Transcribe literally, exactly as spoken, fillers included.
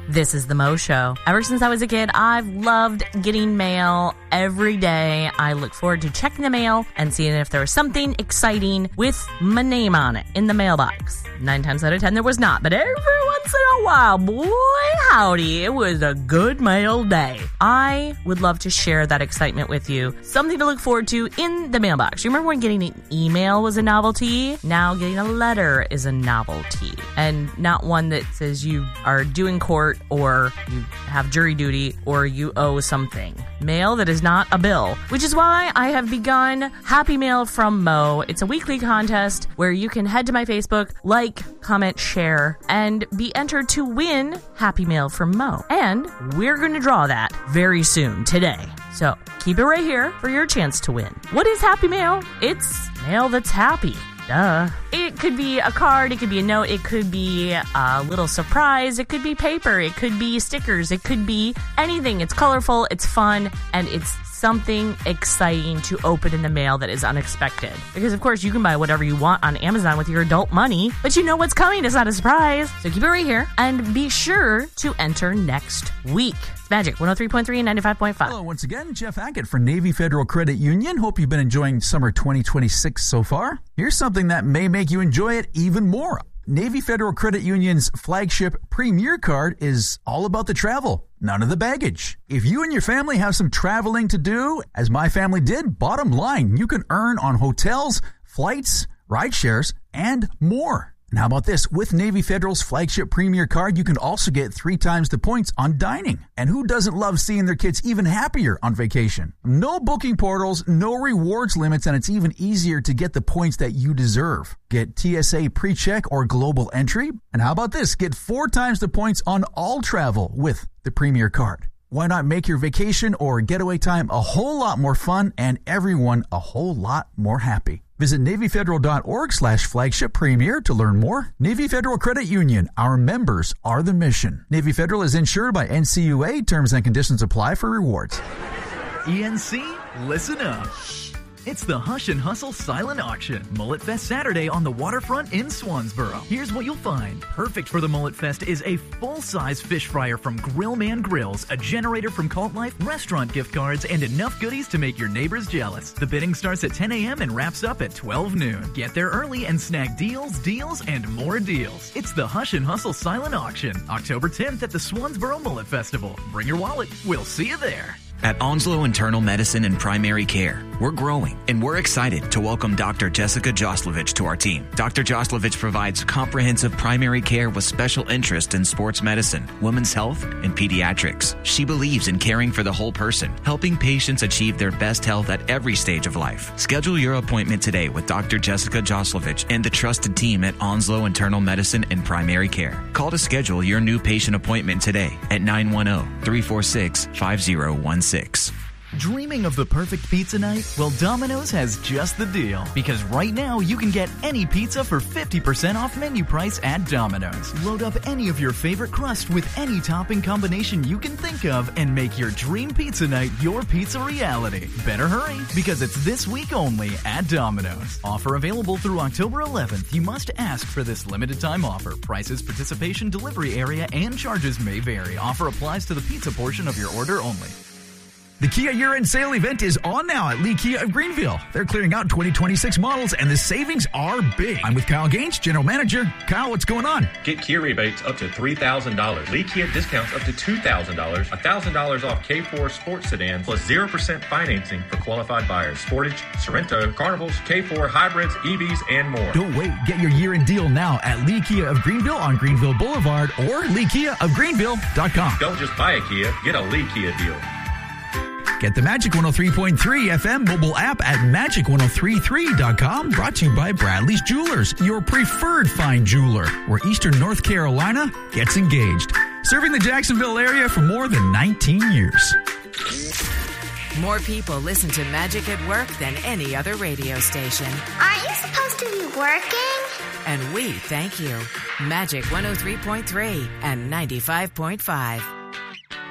This is the Mo Show. Ever since I was a kid, I've loved getting mail every day. I look forward to checking the mail and seeing if there was something exciting with my name on it in the mailbox. Nine times out of ten, there was not. But every once in a while, boy howdy, it was a good mail day. I would love to share that excitement with you. Something to look forward to in the mailbox. You remember when getting an email was a novelty? Now getting a letter is a novelty. And not one that says you are due in court or you have jury duty or you owe something. Mail that is not a bill, which is why I have begun Happy Mail from Mo. It's a weekly contest where you can head to my Facebook, like, comment, share, and be entered to win Happy Mail from Mo. And we're going to draw that very soon today. So keep it right here for your chance to win. What is Happy Mail? It's mail that's happy. Duh. It could be a card, it could be a note, it could be a little surprise, it could be paper, it could be stickers, it could be anything. It's colorful, it's fun, and it's something exciting to open in the mail that is unexpected. Because, of course, you can buy whatever you want on Amazon with your adult money, but you know what's coming. It's not a surprise. So keep it right here and be sure to enter next week. It's Magic one oh three point three and ninety-five point five. Hello, once again, Jeff Hackett for Navy Federal Credit Union. Hope you've been enjoying summer twenty twenty-six so far. Here's something that may make you enjoy it even more. Navy Federal Credit Union's flagship Premier Card is all about the travel, none of the baggage. If you and your family have some traveling to do, as my family did, bottom line, you can earn on hotels, flights, ride shares, and more. And how about this? With Navy Federal's flagship Premier Card, you can also get three times the points on dining. And who doesn't love seeing their kids even happier on vacation? No booking portals, no rewards limits, and it's even easier to get the points that you deserve. Get T S A PreCheck or Global Entry. And how about this? Get four times the points on all travel with the Premier Card. Why not make your vacation or getaway time a whole lot more fun and everyone a whole lot more happy? Visit NavyFederal.org slash flagship premier to learn more. Navy Federal Credit Union. Our members are the mission. Navy Federal is insured by N C U A. Terms and conditions apply for rewards. E N C, listen up. It's the Hush and Hustle Silent Auction. Mullet Fest Saturday on the waterfront in Swansboro. Here's what you'll find. Perfect for the Mullet Fest is a full-size fish fryer from Grillman Grills, a generator from Cult Life, restaurant gift cards, and enough goodies to make your neighbors jealous. The bidding starts at ten a.m. and wraps up at twelve noon. Get there early and snag deals, deals, and more deals. It's the Hush and Hustle Silent Auction, October tenth at the Swansboro Mullet Festival. Bring your wallet. We'll see you there. At Onslow Internal Medicine and Primary Care, we're growing, and we're excited to welcome Doctor Jessica Joslovich to our team. Doctor Joslovich provides comprehensive primary care with special interest in sports medicine, women's health, and pediatrics. She believes in caring for the whole person, helping patients achieve their best health at every stage of life. Schedule your appointment today with Doctor Jessica Joslovich and the trusted team at Onslow Internal Medicine and Primary Care. Call to schedule your new patient appointment today at nine one zero, three four six, five zero one six. Dreaming of the perfect pizza night? Well, Domino's has just the deal. Because right now, you can get any pizza for fifty percent off menu price at Domino's. Load up any of your favorite crust with any topping combination you can think of and make your dream pizza night your pizza reality. Better hurry, because it's this week only at Domino's. Offer available through October eleventh. You must ask for this limited time offer. Prices, participation, delivery area, and charges may vary. Offer applies to the pizza portion of your order only. The Kia year-end sale event is on now at Lee Kia of Greenville. They're clearing out twenty twenty-six models, and the savings are big. I'm with Kyle Gaines, General Manager. Kyle, what's going on? Get Kia rebates up to three thousand dollars. Lee Kia discounts up to two thousand dollars. one thousand dollars off K four sports sedans, plus zero percent financing for qualified buyers. Sportage, Sorento, Carnivals, K four hybrids, E Vs, and more. Don't wait. Get your year-end deal now at Lee Kia of Greenville on Greenville Boulevard or lee kia of greenville dot com. Don't just buy a Kia, get a Lee Kia deal. Get the Magic one oh three point three F M mobile app at magic ten thirty-three dot com. Brought to you by Bradley's Jewelers, your preferred fine jeweler, where Eastern North Carolina gets engaged. Serving the Jacksonville area for more than nineteen years. More people listen to Magic at Work than any other radio station. Aren't you supposed to be working? And we thank you. Magic one oh three point three and ninety-five point five.